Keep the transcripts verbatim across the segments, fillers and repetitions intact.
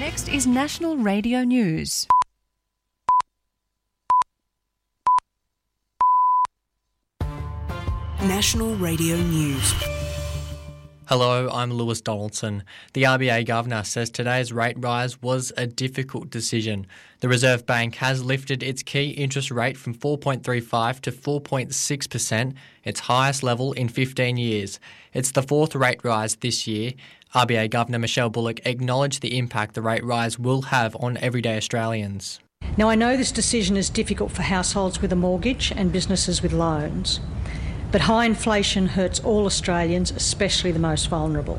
Next is National Radio News. National Radio News. Hello, I'm Lewis Donaldson. The R B A Governor says today's rate rise was a difficult decision. The Reserve Bank has lifted its key interest rate from four point three five to four point six percent, its highest level in fifteen years. It's the fourth rate rise this year. R B A Governor Michelle Bullock acknowledged the impact the rate rise will have on everyday Australians. Now, I know this decision is difficult for households with a mortgage and businesses with loans. But high inflation hurts all Australians, especially the most vulnerable.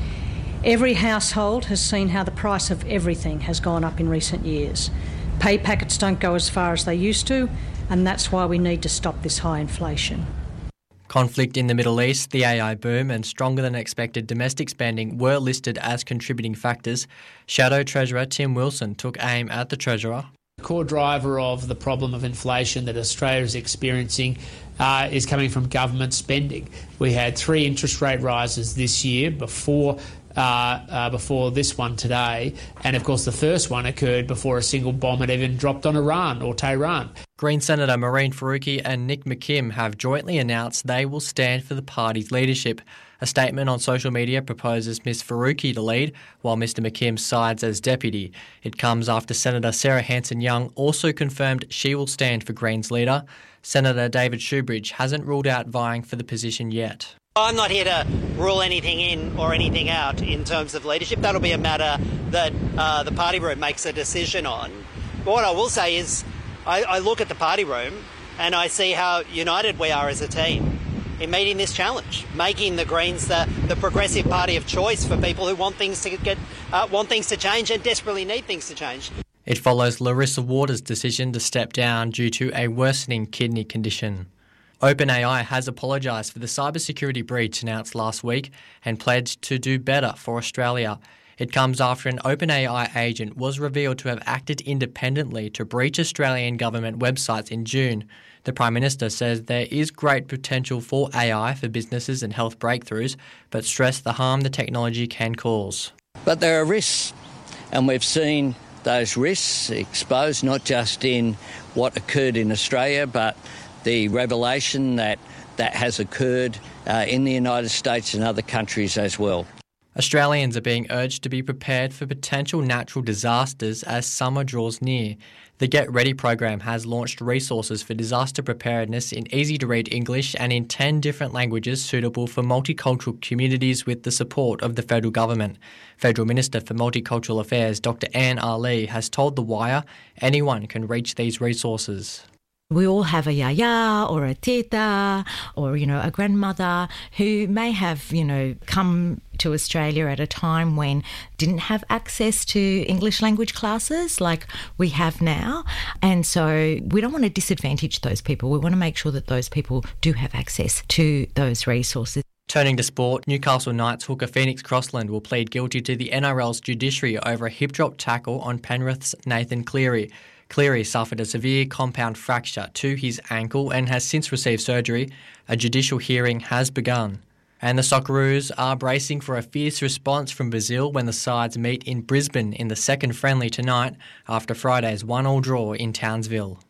Every household has seen how the price of everything has gone up in recent years. Pay packets don't go as far as they used to, and that's why we need to stop this high inflation. Conflict in the Middle East, the A I boom and stronger than expected domestic spending were listed as contributing factors. Shadow Treasurer Tim Wilson took aim at the Treasurer. The core driver of the problem of inflation that Australia is experiencing uh, is coming from government spending. We had three interest rate rises this year before uh, uh, before this one today, and of course the first one occurred before a single bomb had even dropped on Iran or Tehran. Green Senator Maureen Faruqi and Nick McKim have jointly announced they will stand for the party's leadership. A statement on social media proposes Miss Faruqi to lead, while Mr McKim sides as deputy. It comes after Senator Sarah Hanson-Young also confirmed she will stand for Greens leader. Senator David Shoebridge hasn't ruled out vying for the position yet. I'm not here to rule anything in or anything out in terms of leadership. That'll be a matter that uh, the party room makes a decision on. But what I will say is I, I look at the party room and I see how united we are as a team in meeting this challenge, making the Greens the, the progressive party of choice for people who want things to get uh, want things to change and desperately need things to change. It follows Larissa Waters' decision to step down due to a worsening kidney condition. OpenAI has apologised for the cybersecurity breach announced last week and pledged to do better for Australia. It comes after an OpenAI agent was revealed to have acted independently to breach Australian government websites in June. The Prime Minister says there is great potential for A I for businesses and health breakthroughs, but stressed the harm the technology can cause. But there are risks, and we've seen those risks exposed not just in what occurred in Australia, but the revelation that that has occurred uh, in the United States and other countries as well. Australians are being urged to be prepared for potential natural disasters as summer draws near. The Get Ready program has launched resources for disaster preparedness in easy-to-read English and in ten different languages suitable for multicultural communities with the support of the federal government. Federal Minister for Multicultural Affairs Doctor Anne Ali has told The Wire anyone can reach these resources. We all have a yaya or a tita or, you know, a grandmother who may have, you know, come to Australia at a time when didn't have access to English language classes like we have now. And so we don't want to disadvantage those people. We want to make sure that those people do have access to those resources. Turning to sport, Newcastle Knights hooker Phoenix Crossland will plead guilty to the N R L's judiciary over a hip-drop tackle on Penrith's Nathan Cleary. Cleary suffered a severe compound fracture to his ankle and has since received surgery. A judicial hearing has begun. And the Socceroos are bracing for a fierce response from Brazil when the sides meet in Brisbane in the second friendly tonight after Friday's one-all draw in Townsville.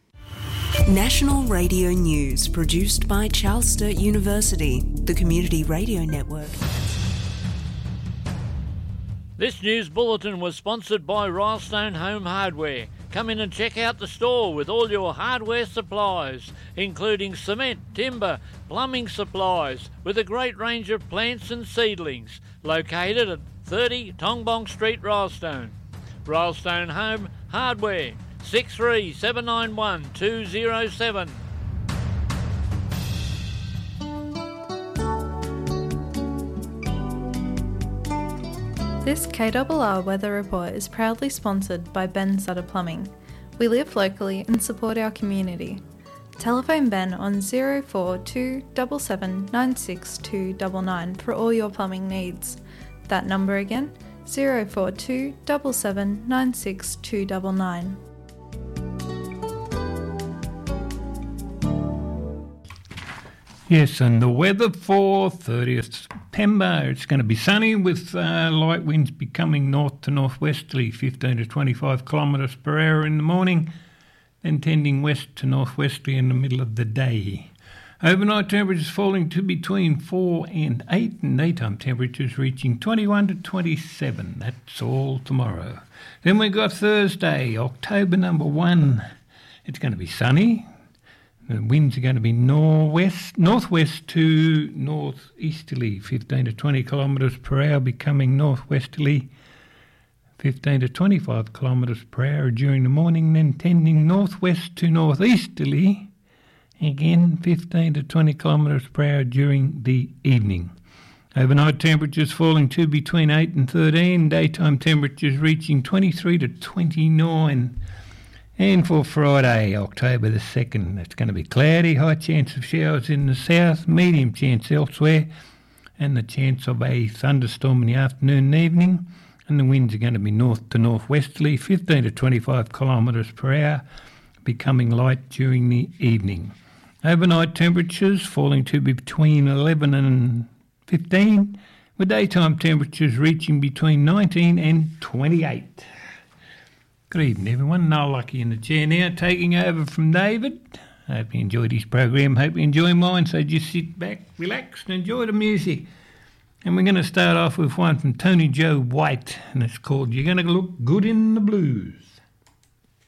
National Radio News, produced by Charles Sturt University, the Community Radio Network. This news bulletin was sponsored by Rylestone Home Hardware. Come in and check out the store with all your hardware supplies, including cement, timber, plumbing supplies, with a great range of plants and seedlings, located at thirty Tongbong Street, Rylestone. Rylestone Home Hardware, six three seven nine one two zero seven. This K R R weather report is proudly sponsored by Ben Sutter Plumbing. We live locally and support our community. Telephone Ben on zero four two seven seven nine six two nine nine for all your plumbing needs. That number again, zero four two seven seven nine six two nine nine. Yes, and the weather for thirtieth September, it's going to be sunny with uh, light winds becoming north to northwesterly, fifteen to twenty-five kilometres per hour in the morning, then tending west to northwesterly in the middle of the day. Overnight temperatures falling to between four and eight, and daytime temperatures reaching twenty-one to twenty-seven. That's all tomorrow. Then we've got Thursday, October number one. It's going to be sunny. The winds are going to be northwest, northwest to northeasterly, fifteen to twenty kilometres per hour, becoming northwesterly, fifteen to twenty-five kilometres per hour during the morning, then tending northwest to northeasterly, again fifteen to twenty kilometres per hour during the evening. Overnight temperatures falling to between eight and thirteen, daytime temperatures reaching twenty-three to twenty-nine. And for Friday, October the second, it's going to be cloudy, high chance of showers in the south, medium chance elsewhere, and the chance of a thunderstorm in the afternoon and evening. And the winds are going to be north to northwesterly, fifteen to twenty-five kilometres per hour, becoming light during the evening. Overnight temperatures falling to between eleven and fifteen, with daytime temperatures reaching between nineteen and twenty-eight. Good evening, everyone. Noel Lucky in the chair now, taking over from David. I hope you enjoyed his program. Hope you enjoy mine. So just sit back, relax, and enjoy the music. And we're going to start off with one from Tony Joe White, and it's called "You're Going to Look Good in the Blues."